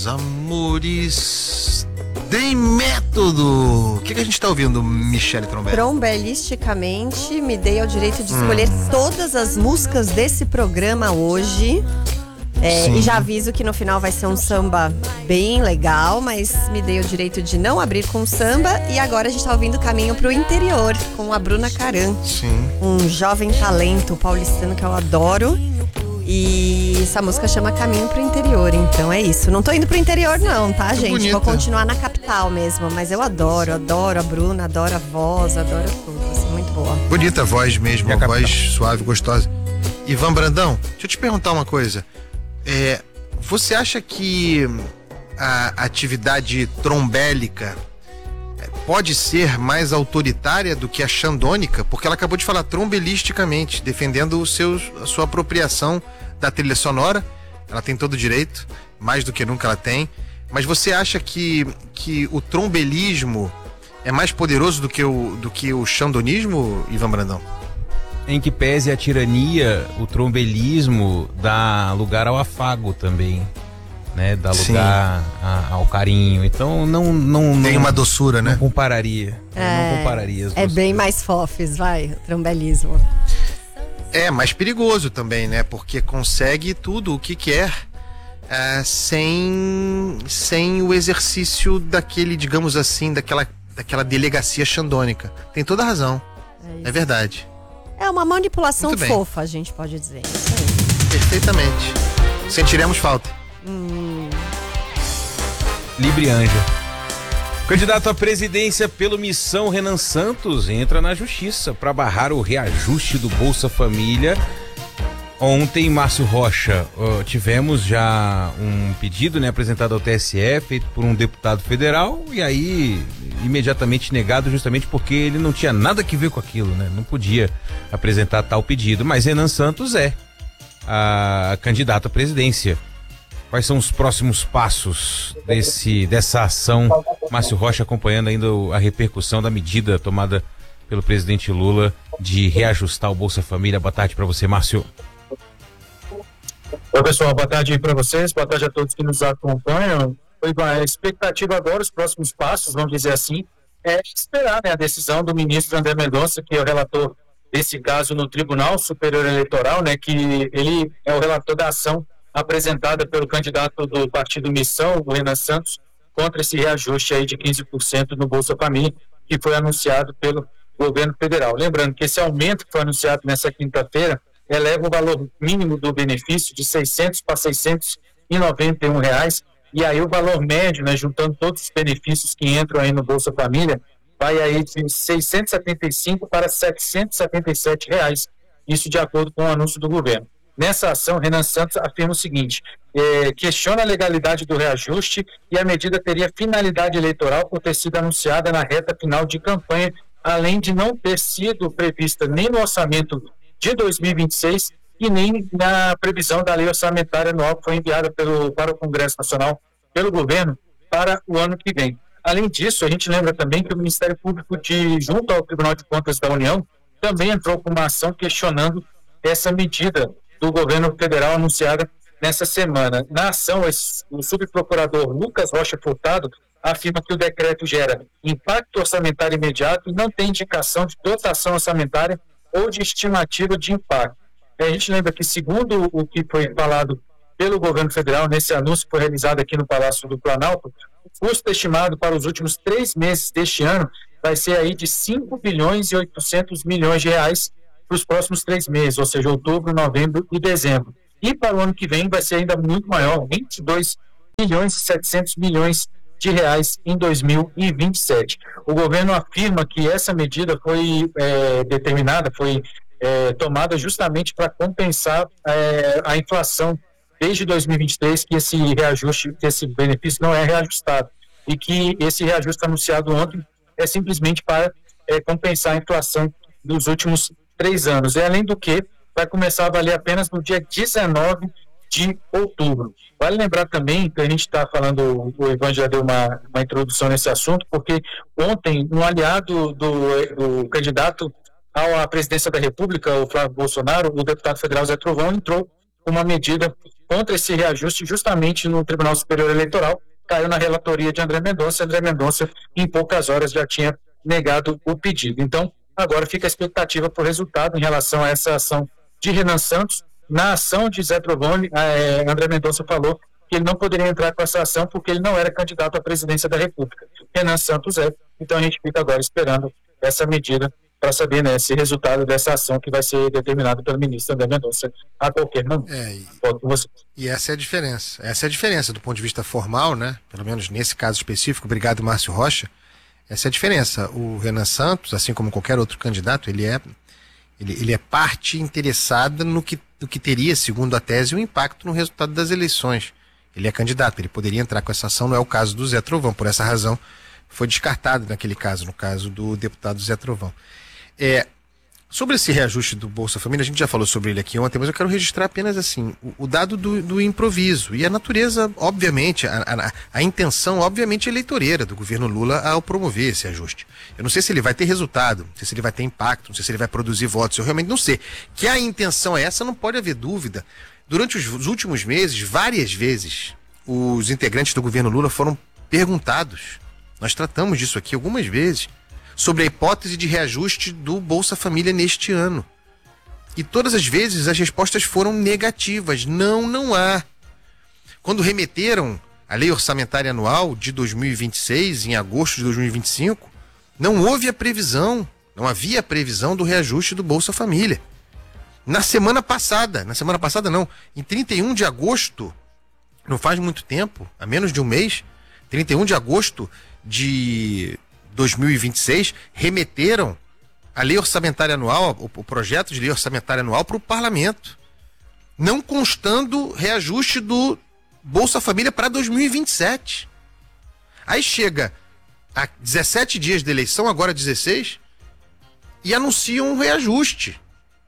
meus amores, tem método. O que a gente tá ouvindo, Michele Trombelli? Trombelisticamente, me dei ao direito de escolher todas as músicas desse programa hoje. E já aviso que no final vai ser um samba bem legal, mas me dei o direito de não abrir com samba. E agora a gente tá ouvindo Caminho pro Interior, com a Bruna Caran. Sim. Um jovem talento paulistano que eu adoro. E essa música chama Caminho pro Interior, então é isso. Não tô indo pro interior não, tá, gente? Bonita. Vou continuar na capital mesmo, mas eu adoro a Bruna, adoro a voz, adoro tudo, assim, muito boa. Bonita a voz mesmo, uma voz suave, gostosa. Ivan Brandão, deixa eu te perguntar uma coisa. Você acha que a atividade trombélica pode ser mais autoritária do que a xandônica? Porque ela acabou de falar trombelisticamente, defendendo a sua apropriação da trilha sonora. Ela tem todo o direito, mais do que nunca ela tem. Mas você acha que o trombelismo é mais poderoso do que o xandonismo, Ivan Brandão? Em que pese a tirania, o trombelismo dá lugar ao afago também, né? Dá lugar ao carinho. Então não tem uma doçura, né? Não compararia. Não compararia as duas bem coisas. mais fofes, o trombelismo. É mais perigoso também, né? Porque consegue tudo o que quer sem o exercício daquele, digamos assim, daquela delegacia xandônica. Tem toda a razão. É verdade. É uma manipulação Muito bem. fofa, a gente pode dizer. Isso aí. Perfeitamente. Sentiremos falta. Libre Anja. Candidato à presidência pelo Missão, Renan Santos entra na justiça para barrar o reajuste do Bolsa Família. Ontem, Márcio Rocha, tivemos já um pedido, né, apresentado ao TSE, feito por um deputado federal, e aí imediatamente negado, justamente porque ele não tinha nada que ver com aquilo, né? Não podia apresentar tal pedido, mas Renan Santos é a candidato à presidência. Quais são os próximos passos dessa ação? Márcio Rocha acompanhando ainda a repercussão da medida tomada pelo presidente Lula de reajustar o Bolsa Família. Boa tarde para você, Márcio. Oi, pessoal, boa tarde para vocês, boa tarde a todos que nos acompanham. A expectativa agora, os próximos passos, vamos dizer assim, é esperar, né, a decisão do ministro André Mendonça, que é o relator desse caso no Tribunal Superior Eleitoral, né, que ele é o relator da ação apresentada pelo candidato do Partido Missão, o Renan Santos, contra esse reajuste aí de 15% no Bolsa Família, que foi anunciado pelo governo federal. Lembrando que esse aumento que foi anunciado nessa quinta-feira eleva o valor mínimo do benefício de R$600 para R$691, e aí o valor médio, né, juntando todos os benefícios que entram aí no Bolsa Família, vai aí de R$675 para R$777, isso de acordo com o anúncio do governo. Nessa ação, Renan Santos afirma o seguinte: questiona a legalidade do reajuste e a medida teria finalidade eleitoral por ter sido anunciada na reta final de campanha, além de não ter sido prevista nem no orçamento de 2026 e nem na previsão da lei orçamentária anual que foi enviada para o Congresso Nacional pelo governo para o ano que vem. Além disso, a gente lembra também que o Ministério Público, junto ao Tribunal de Contas da União, também entrou com uma ação questionando essa medida do governo federal anunciada nessa semana. Na ação, o subprocurador Lucas Rocha Furtado afirma que o decreto gera impacto orçamentário imediato e não tem indicação de dotação orçamentária ou de estimativa de impacto. A gente lembra que, segundo o que foi falado pelo governo federal nesse anúncio que foi realizado aqui no Palácio do Planalto, o custo estimado para os últimos 3 meses deste ano vai ser aí de 5 bilhões e 800 milhões de reais para os próximos 3 meses, ou seja, outubro, novembro e dezembro. E para o ano que vem vai ser ainda muito maior, 22 bilhões e 700 milhões de reais em 2027. O governo afirma que essa medida foi determinada, foi tomada justamente para compensar a inflação desde 2023, que esse reajuste, que esse benefício não é reajustado, e que esse reajuste anunciado ontem é simplesmente para compensar a inflação dos últimos 3 anos. E além do que, vai começar a valer apenas no dia 19 de outubro. Vale lembrar também que a gente está falando, o Ivan já deu uma introdução nesse assunto, porque ontem um aliado do candidato à presidência da República, o Flávio Bolsonaro, o deputado federal Zé Trovão, entrou com uma medida contra esse reajuste justamente no Tribunal Superior Eleitoral, caiu na relatoria de André Mendonça. André Mendonça, em poucas horas, já tinha negado o pedido. Então, agora fica a expectativa para o resultado em relação a essa ação de Renan Santos. Na ação de Zé Trovão, André Mendonça falou que ele não poderia entrar com essa ação porque ele não era candidato à presidência da República. Renan Santos é. Então a gente fica agora esperando essa medida para saber, né, esse resultado dessa ação que vai ser determinado pelo ministro André Mendonça a qualquer momento. E essa é a diferença. Essa é a diferença do ponto de vista formal, né? Pelo menos nesse caso específico. Obrigado, Márcio Rocha. Essa é a diferença. O Renan Santos, assim como qualquer outro candidato, ele é parte interessada no que teria, segundo a tese, um impacto no resultado das eleições. Ele é candidato, ele poderia entrar com essa ação, não é o caso do Zé Trovão. Por essa razão, foi descartado naquele caso, no caso do deputado Zé Trovão. Sobre esse reajuste do Bolsa Família, a gente já falou sobre ele aqui ontem, mas eu quero registrar apenas assim, o dado do improviso e a natureza, obviamente, a intenção, obviamente, eleitoreira do governo Lula ao promover esse ajuste. Eu não sei se ele vai ter resultado, não sei se ele vai ter impacto, não sei se ele vai produzir votos, eu realmente não sei. Que a intenção é essa, não pode haver dúvida. Durante os últimos meses, várias vezes, os integrantes do governo Lula foram perguntados, nós tratamos disso aqui algumas vezes, sobre a hipótese de reajuste do Bolsa Família neste ano. E todas as vezes as respostas foram negativas. Não há. Quando remeteram a Lei Orçamentária Anual de 2026, em agosto de 2025, não houve a previsão, não havia a previsão do reajuste do Bolsa Família. Na semana passada não, em 31 de agosto, não faz muito tempo, há menos de um mês, 31 de agosto de 2026, remeteram a Lei Orçamentária Anual, o projeto de Lei Orçamentária Anual para o Parlamento, não constando reajuste do Bolsa Família para 2027. Aí chega a 17 dias de eleição, agora 16, e anunciam um reajuste.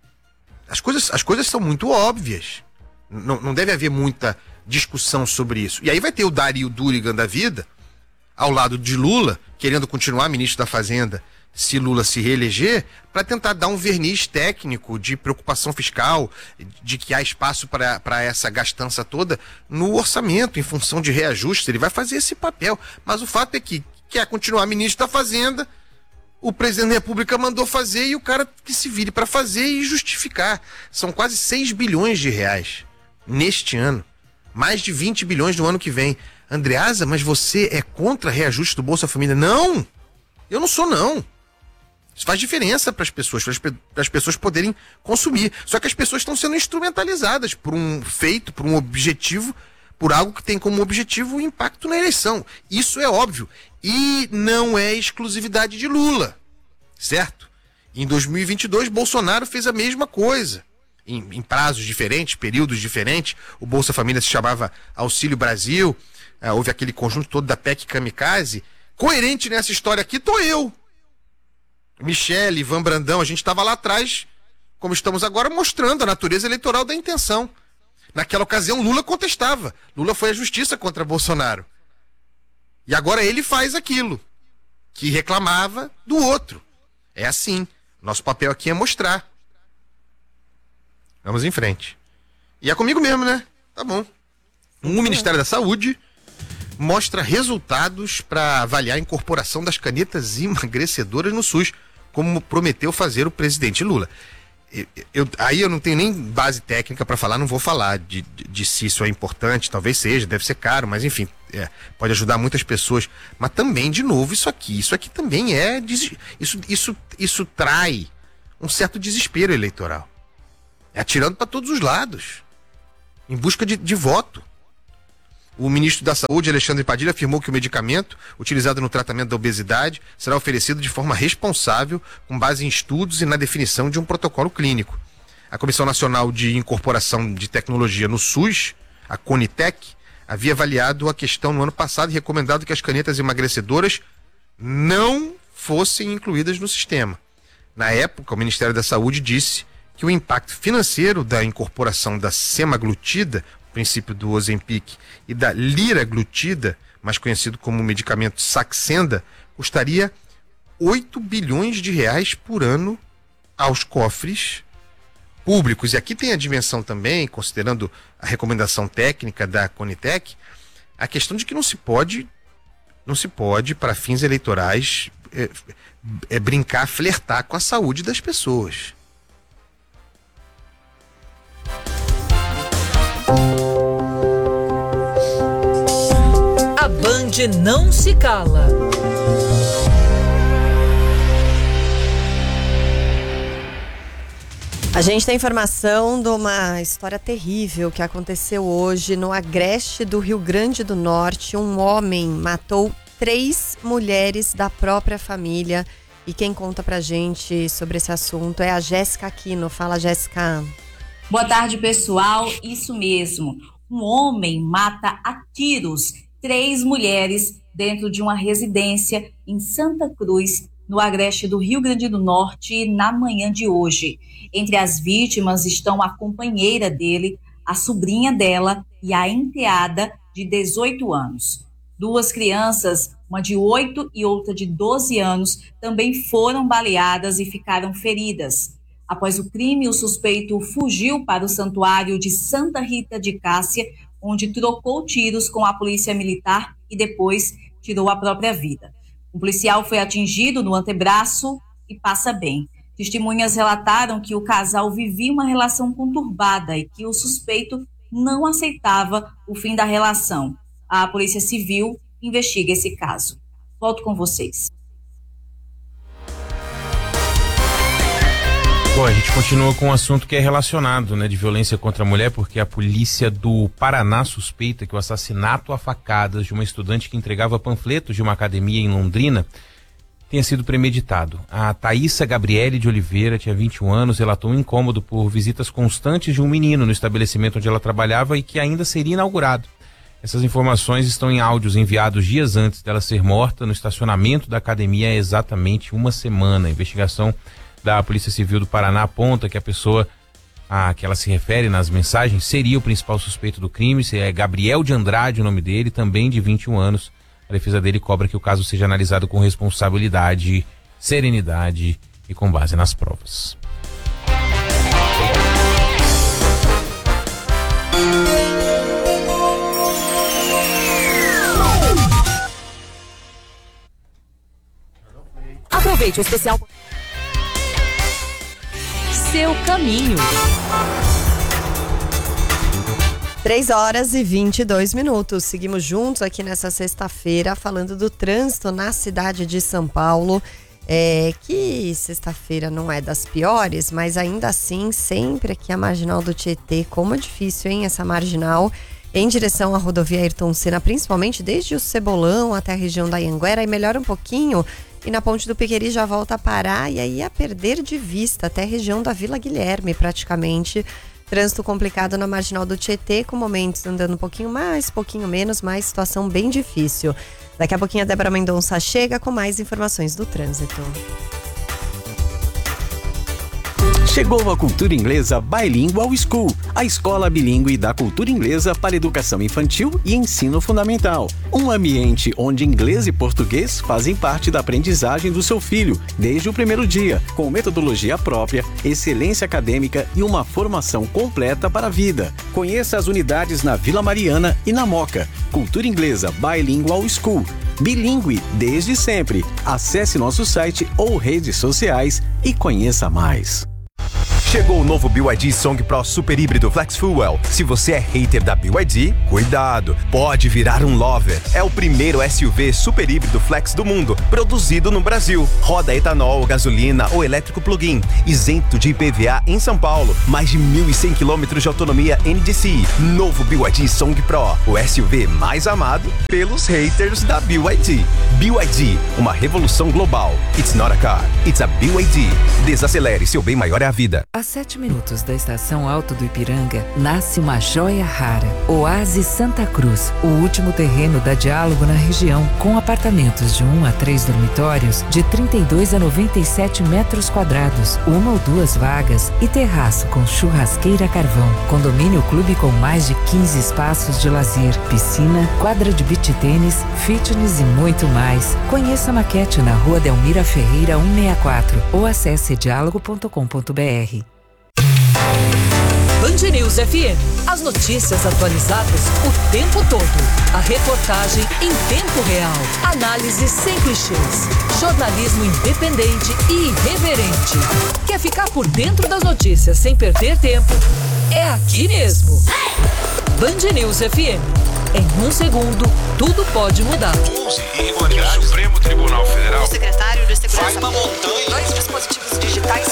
As coisas são muito óbvias. Não deve haver muita discussão sobre isso. E aí vai ter o Dario Durigan da vida, ao lado de Lula, querendo continuar ministro da Fazenda, se Lula se reeleger, para tentar dar um verniz técnico de preocupação fiscal, de que há espaço para essa gastança toda no orçamento, em função de reajuste. Ele vai fazer esse papel. Mas o fato é que quer continuar ministro da Fazenda, o presidente da República mandou fazer e o cara que se vire para fazer e justificar. São quase 6 bilhões de reais neste ano. Mais de 20 bilhões no ano que vem. Andreasa, mas você é contra reajuste do Bolsa Família? Não! Eu não sou, não. Isso faz diferença para as pessoas, para as pessoas poderem consumir. Só que as pessoas estão sendo instrumentalizadas por um feito, por um objetivo, por algo que tem como objetivo o impacto na eleição. Isso é óbvio. E não é exclusividade de Lula, certo? Em 2022, Bolsonaro fez a mesma coisa. Em prazos diferentes, períodos diferentes. O Bolsa Família se chamava Auxílio Brasil. Houve aquele conjunto todo da PEC Kamikaze. Coerente nessa história aqui tô eu. Michele, Ivan Brandão, a gente estava lá atrás, como estamos agora, mostrando a natureza eleitoral da intenção. Naquela ocasião, Lula contestava. Lula foi à justiça contra Bolsonaro. E agora ele faz aquilo que reclamava do outro. É assim. Nosso papel aqui é mostrar. Vamos em frente. E é comigo mesmo, né? Tá bom. O Ministério da Saúde mostra resultados para avaliar a incorporação das canetas emagrecedoras no SUS, como prometeu fazer o presidente Lula. Aí eu não tenho nem base técnica para falar, não vou falar de se isso é importante, talvez seja, deve ser caro, mas enfim, pode ajudar muitas pessoas. Mas também, de novo, isso aqui também isso trai um certo desespero eleitoral. É atirando para todos os lados, em busca de voto. O ministro da Saúde, Alexandre Padilha, afirmou que o medicamento utilizado no tratamento da obesidade será oferecido de forma responsável, com base em estudos e na definição de um protocolo clínico. A Comissão Nacional de Incorporação de Tecnologia no SUS, a CONITEC, havia avaliado a questão no ano passado e recomendado que as canetas emagrecedoras não fossem incluídas no sistema. Na época, o Ministério da Saúde disse que o impacto financeiro da incorporação da semaglutida, princípio do Ozempic, e da liraglutida, mais conhecido como o medicamento Saxenda, custaria 8 bilhões de reais por ano aos cofres, públicos, e aqui tem a dimensão também, considerando a recomendação técnica da Conitec, a questão de que não se pode, para fins eleitorais, brincar, flertar com a saúde das pessoas. A Band não se cala. A gente tem informação de uma história terrível que aconteceu hoje no agreste do Rio Grande do Norte. Um homem matou 3 mulheres da própria família. E quem conta pra gente sobre esse assunto é a Jéssica Aquino. Fala, Jéssica. Boa tarde, pessoal. Isso mesmo. Um homem mata a tiros 3 mulheres dentro de uma residência em Santa Cruz, no agreste do Rio Grande do Norte, na manhã de hoje. Entre as vítimas estão a companheira dele, a sobrinha dela e a enteada de 18 anos. 2 crianças, uma de 8 e outra de 12 anos, também foram baleadas e ficaram feridas. Após o crime, o suspeito fugiu para o santuário de Santa Rita de Cássia, onde trocou tiros com a polícia militar e depois tirou a própria vida. O policial foi atingido no antebraço e passa bem. Testemunhas relataram que o casal vivia uma relação conturbada e que o suspeito não aceitava o fim da relação. A Polícia Civil investiga esse caso. Volto com vocês. Bom, a gente continua com um assunto que é relacionado, né, de violência contra a mulher, porque a polícia do Paraná suspeita que o assassinato a facadas de uma estudante que entregava panfletos de uma academia em Londrina tenha sido premeditado. A Thaísa Gabriele de Oliveira tinha 21 anos, relatou um incômodo por visitas constantes de um menino no estabelecimento onde ela trabalhava e que ainda seria inaugurado. Essas informações estão em áudios enviados dias antes dela ser morta no estacionamento da academia há exatamente uma semana. A investigação da Polícia Civil do Paraná aponta que a pessoa a que ela se refere nas mensagens seria o principal suspeito do crime. É Gabriel de Andrade o nome dele, também de 21 anos. A defesa dele cobra que o caso seja analisado com responsabilidade, serenidade e com base nas provas. Aproveite o especial Seu Caminho. 3h22. Seguimos juntos aqui nessa sexta-feira falando do trânsito na cidade de São Paulo. Que sexta-feira não é das piores, mas ainda assim, sempre aqui a marginal do Tietê. Como é difícil, hein, essa marginal em direção à rodovia Ayrton Senna, principalmente desde o Cebolão até a região da Anhanguera, e melhora um pouquinho. E na Ponte do Piqueri já volta a parar e aí a perder de vista até a região da Vila Guilherme, praticamente. Trânsito complicado na marginal do Tietê, com momentos andando um pouquinho mais, pouquinho menos, mas situação bem difícil. Daqui a pouquinho a Débora Mendonça chega com mais informações do trânsito. Chegou a Cultura Inglesa Bilingual School, a escola bilíngue da cultura inglesa para educação infantil e ensino fundamental. Um ambiente onde inglês e português fazem parte da aprendizagem do seu filho desde o primeiro dia, com metodologia própria, excelência acadêmica e uma formação completa para a vida. Conheça as unidades na Vila Mariana e na Moca. Cultura Inglesa Bilingual School. Bilíngue desde sempre. Acesse nosso site ou redes sociais e conheça mais. Chegou o novo BYD Song Pro Super Híbrido Flex Fuel. Se você é hater da BYD, cuidado, pode virar um lover. É o primeiro SUV super híbrido flex do mundo, produzido no Brasil. Roda etanol, gasolina ou elétrico plug-in, isento de IPVA em São Paulo. Mais de 1.100 km de autonomia NDCi. Novo BYD Song Pro, o SUV mais amado pelos haters da BYD. BYD, uma revolução global. It's not a car, it's a BYD. Desacelere, seu bem maior é a vida. A 7 minutos da estação Alto do Ipiranga, nasce uma joia rara, Oásis Santa Cruz, o último terreno da Diálogo na região, com apartamentos de 1 a 3 dormitórios, de 32 a 97 metros quadrados, 1 ou 2 vagas e terraço com churrasqueira a carvão. Condomínio clube com mais de 15 espaços de lazer, piscina, quadra de beach tênis, fitness e muito mais. Conheça a maquete na Rua Delmira Ferreira 164 ou acesse dialogo.com.br. Band News FM. As notícias atualizadas o tempo todo. A reportagem em tempo real. Análise sem clichês. Jornalismo independente e irreverente. Quer ficar por dentro das notícias sem perder tempo? É aqui mesmo. Band News FM. Em 1 segundo, tudo pode mudar. 11 irregularidades. O Supremo Tribunal Federal. O secretário de Segurança. Vai pra montanha. 2 dispositivos digitais.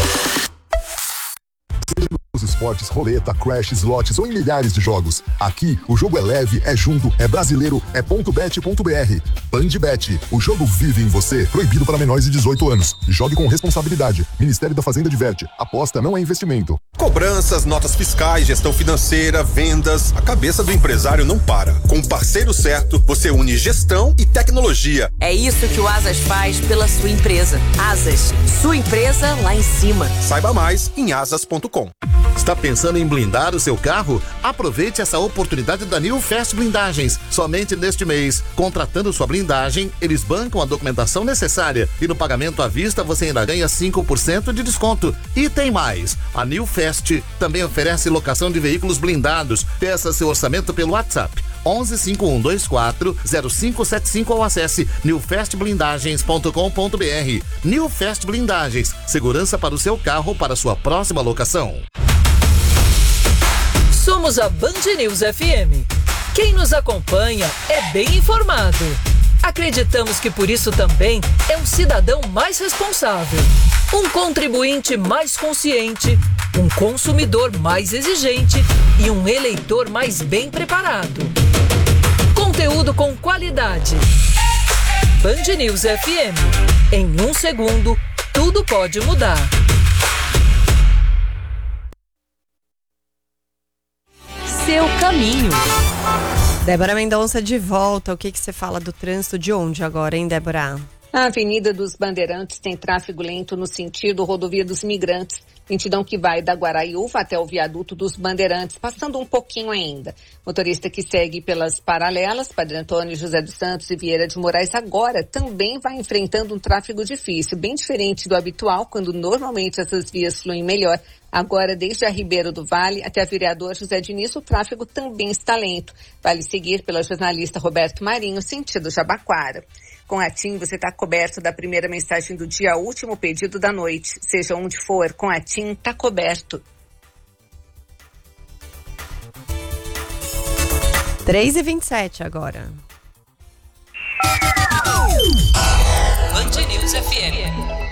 Os esportes, roleta, crash, slots ou em milhares de jogos. Aqui, o jogo é leve, é junto, é brasileiro, é .bet.br. Bandbet, o jogo vive em você. Proibido para menores de 18 anos. Jogue com responsabilidade. Ministério da Fazenda diverte. Aposta não é investimento. Cobranças, notas fiscais, gestão financeira, vendas. A cabeça do empresário não para. Com o parceiro certo, você une gestão e tecnologia. É isso que o Asas faz pela sua empresa. Asas, sua empresa lá em cima. Saiba mais em asas.com. Está pensando em blindar o seu carro? Aproveite essa oportunidade da New Fast Blindagens. Somente neste mês, contratando sua blindagem, eles bancam a documentação necessária e no pagamento à vista você ainda ganha 5% de desconto. E tem mais, a New Fast também oferece locação de veículos blindados. Peça seu orçamento pelo WhatsApp 11 5124 0575 ou acesse newfastblindagens.com.br. New Fast Blindagens, segurança para o seu carro para sua próxima locação. Somos a Band News FM. Quem nos acompanha é bem informado. Acreditamos que por isso também é um cidadão mais responsável, um contribuinte mais consciente, um consumidor mais exigente e um eleitor mais bem preparado. Conteúdo com qualidade. Band News FM. Em 1 segundo, tudo pode mudar. Seu caminho. Débora Mendonça de volta. O que você fala do trânsito de onde agora, hein, Débora? A Avenida dos Bandeirantes tem tráfego lento no sentido Rodovia dos Imigrantes, lentidão que vai da Guaraiúva até o viaduto dos Bandeirantes, passando um pouquinho ainda. Motorista que segue pelas paralelas, Padre Antônio, José dos Santos e Vieira de Moraes, agora também vai enfrentando um tráfego difícil, bem diferente do habitual, quando normalmente essas vias fluem melhor. Agora, desde a Ribeiro do Vale até a Vereador José Diniz, o tráfego também está lento. Vale seguir pela jornalista Roberto Marinho, sentido Jabaquara. Com a TIM, você está coberto da primeira mensagem do dia ao último pedido da noite. Seja onde for, com a TIM, está coberto. 3h27 agora. Band News FM.